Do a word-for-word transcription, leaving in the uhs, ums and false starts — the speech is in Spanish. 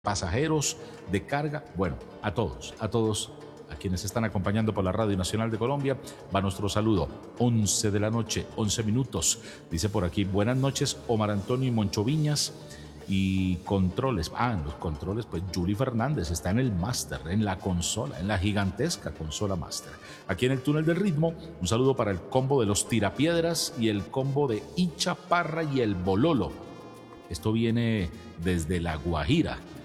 pasajeros, de carga, bueno, a todos, a todos, a quienes están acompañando por la Radio Nacional de Colombia, va nuestro saludo. once de la noche, once minutos. Dice por aquí, buenas noches, Omar Antonio y Moncho Viñas. Y controles, ah, en los controles, pues Juli Fernández está en el máster, en la consola, en la gigantesca consola máster. Aquí en el túnel del ritmo, un saludo para el combo de los tirapiedras y el combo de Icha Parra y el Bololo. Esto viene desde La Guajira.